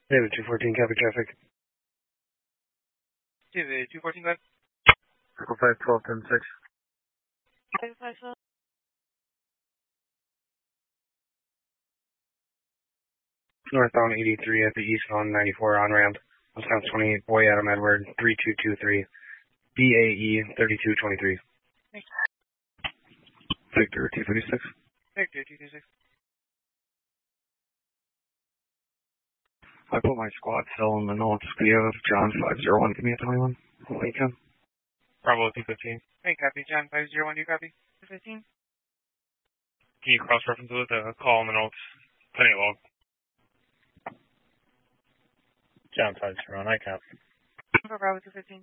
David 214, copy traffic. David 214, go ahead. Circle 512, 10-6. David 512. Northbound 83 at the eastbound 94 on-ramp. Wisconsin 28, Boy Adam Edward 3223. BAE 3223. Thanks. Victor 236. Victor 236. I put my squad cell in the notes. Do you have John 501? Give me a 21. Lincoln. Bravo 215. Hey, copy. John 501, do you copy? 215. Can you cross-reference with the call in the notes? Plenty log. John 501, I copy. For Bravo 215.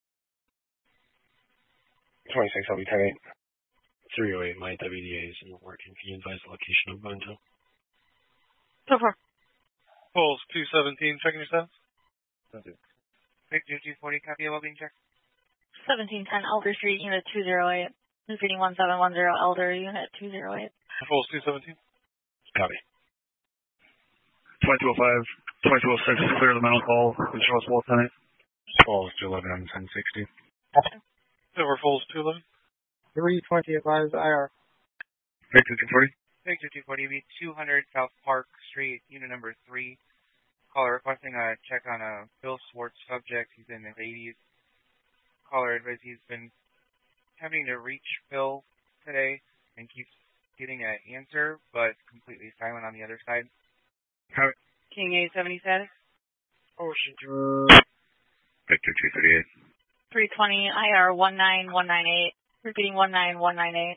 26, I'll be 10-8. 308, my WDA isn't working. Can you advise the location of Boonville? So far. Pulse 217, checking your status. Victor 240, copy, well-being check. 1710 Elder Street, Unit 208. Repeating 1710 Elder, Unit 208. Pulse 217. Copy. 2205, 2206, clear the mental call. Control us both 10-8. Falls 211 on 1060. Silver Falls 211. 320 advised IR. Victor 240. Victor 240, be 200 South Park Street, unit number 3. Caller requesting a check on a Bill Swartz subject. He's in his 80s. Caller advised he's been having to reach Bill today and keeps getting an answer, but completely silent on the other side. King 870 status. Ocean Victor 238. 320 IR 19198. Repeating 19198.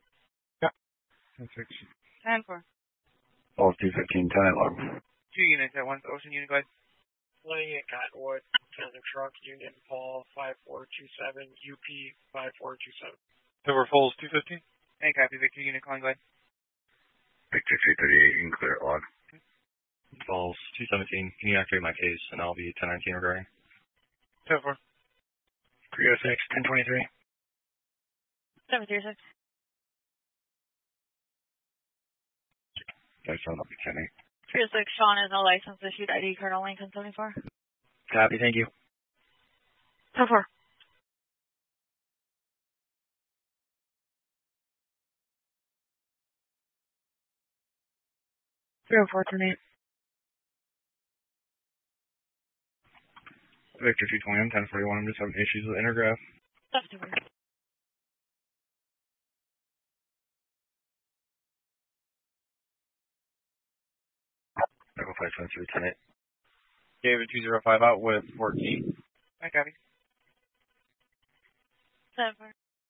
10-4. Falls 215, 10-8 log. 2 units at once. Ocean unit, go ahead. Lenny at Cottonwood, Panther Truck, Unit Paul 5427, UP 5427. Silver Falls 215. Hey, copy. Victor unit calling, go ahead. Victor 238, in clear log. Falls 217, can you activate my case and I'll be 1019 regarding? 10-4. 306, 1023. 736. That's on up to 10-8. 306 Sean is no license issued. ID Colonel Lincoln 74. Copy, thank you. 10-4. Victor 220, 1041. I'm just having issues with Intergraph. That's too weird. Echo 573, 10-8. David 205 out with 14. Hi, copy. 7-4.